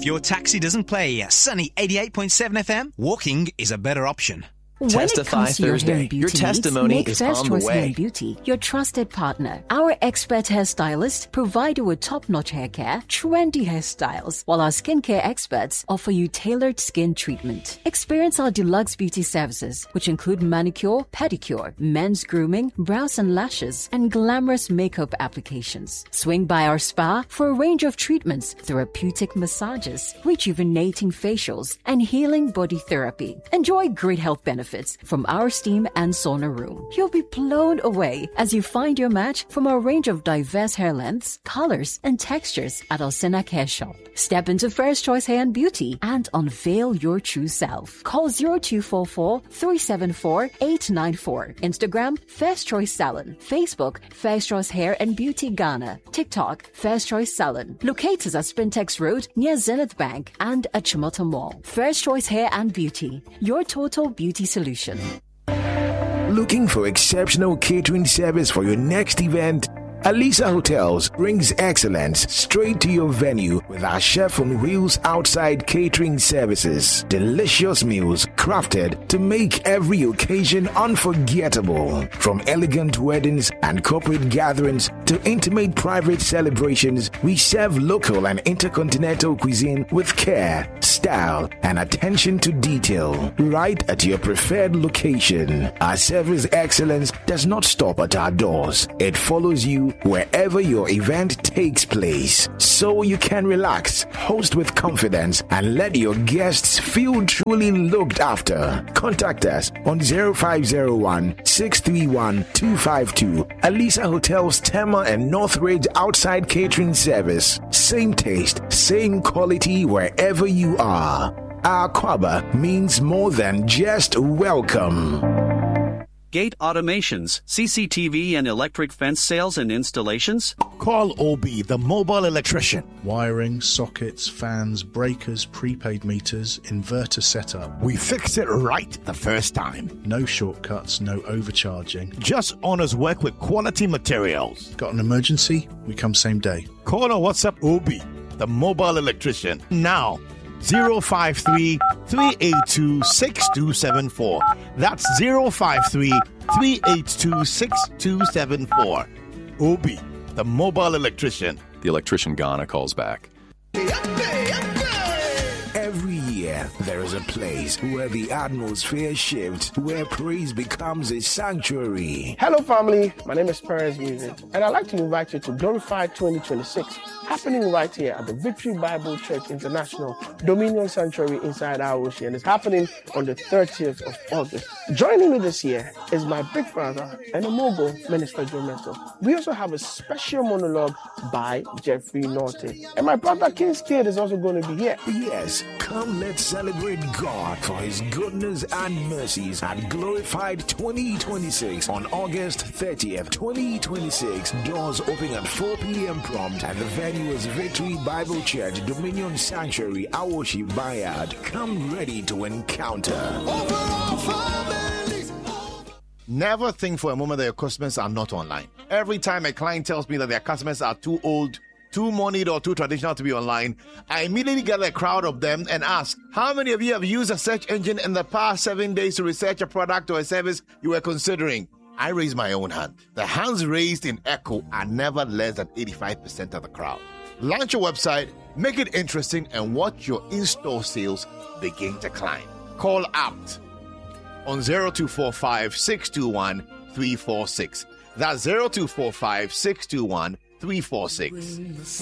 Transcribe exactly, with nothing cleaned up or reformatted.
your taxi doesn't play Sunny eighty-eight point seven F M, walking is a better option. When Testify it comes to your Thursday. hair and beauty Your testimony needs, make is First on the Choice Hair way. and Beauty your trusted partner. Our expert hairstylists provide you with top-notch hair care, trendy hairstyles, while our skincare experts offer you tailored skin treatment. Experience our deluxe beauty services, which include manicure, pedicure, men's grooming, brows and lashes, and glamorous makeup applications. Swing by our spa for a range of treatments, therapeutic massages, rejuvenating facials, and healing body therapy. Enjoy great health benefits from our steam and sauna room. You'll be blown away as you find your match from our range of diverse hair lengths, colors, and textures at our Senac Hair Shop. Step into First Choice Hair and Beauty and unveil your true self. Call zero two four four, three seven four, eight nine four. Instagram, First Choice Salon. Facebook, First Choice Hair and Beauty Ghana. TikTok, First Choice Salon. Locate us at Sprintex Road near Zenith Bank and at Chimota Mall. First Choice Hair and Beauty, your total beauty solution. Looking for exceptional catering service for your next event? Alisa Hotels brings excellence straight to your venue with our chef on wheels outside catering services. Delicious meals crafted to make every occasion unforgettable. From elegant weddings and corporate gatherings to intimate private celebrations, we serve local and intercontinental cuisine with care, style, and attention to detail. Right at your preferred location. Our service excellence does not stop at our doors. It follows you wherever your event takes place, so you can relax, host with confidence, and let your guests feel truly looked after. Contact us on zero five zero one, six three one, two five two. Alisa Hotels Tema and Northridge outside catering service. Same taste, same quality wherever you are. Our Kwaba means more than just welcome. Gate Automations, C C T V and electric fence sales and installations? Call O B, the mobile electrician. Wiring, sockets, fans, breakers, prepaid meters, inverter setup. We fix it right the first time. No shortcuts, no overcharging. Just honors work with quality materials. Got an emergency? We come same day. Call or WhatsApp O B, the mobile electrician, now. zero five three, three eight two, six two seven four. That's zero five three, three eight two, six two seven four. O B, the mobile electrician. The electrician Ghana calls back. Every year, there is a place where the atmosphere shifts, where praise becomes a sanctuary. Hello, family. My name is Perez Music, and I'd like to invite you to Glorify twenty twenty-six, happening right here at the Victory Bible Church International Dominion Sanctuary inside our ocean. And it's happening on the thirtieth of August. Joining me this year is my big brother and a mogul, Minister Joe Meto. We also have a special monologue by Jeffrey Norton. And my brother King's Kid is also going to be here. Yes, come let's celebrate God for his goodness and mercies at Glorified twenty twenty-six on August thirtieth, twenty twenty-six. Doors open at four p.m. prompt and the venue is Victory Bible Church Dominion Sanctuary, Awoshi Bayard. Come ready to encounter. Never think for a moment that your customers are not online. Every time a client tells me that their customers are too old, too moneyed, or too traditional to be online, I immediately gather a crowd of them and ask, how many of you have used a search engine in the past seven days to research a product or a service you were considering? I raise my own hand. The hands raised in echo are never less than eighty-five percent of the crowd. Launch your website, make it interesting, and watch your in-store sales begin to climb. Call APT on zero two four five, six two one, three four six. That's zero two four five, six two one, three four six.